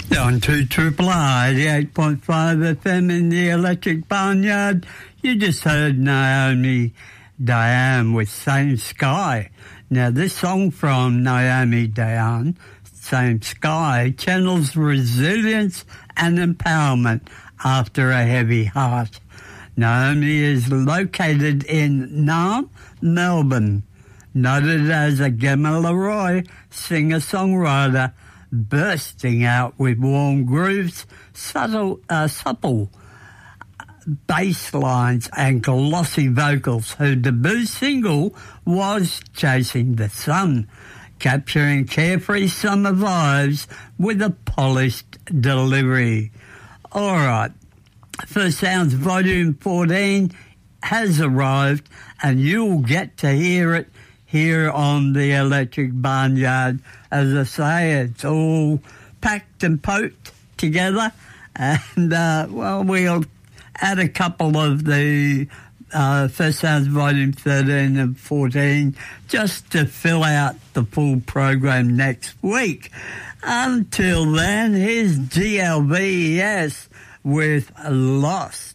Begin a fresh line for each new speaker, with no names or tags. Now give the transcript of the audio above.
On 2 Triple R, 88.5 FM in the Electric Barnyard. You just heard Naomi Diane with Same Sky. Now, this song from Naomi Diane, Same Sky, channels resilience and empowerment after a heavy heart. Naomi is located in Naarm, Melbourne. Noted as a Gemma Leroy singer-songwriter, bursting out with warm grooves, supple bass lines and glossy vocals. Her debut single was Chasing the Sun, capturing carefree summer vibes with a polished delivery. All right, First Sounds Volume 14 has arrived, and you'll get to hear it here on the Electric Barnyard. As I say, it's all packed and poked together, and we'll add a couple of the First Sounds Volume 13 and 14 just to fill out the full program next week. Until then, here's GLBS with Lost.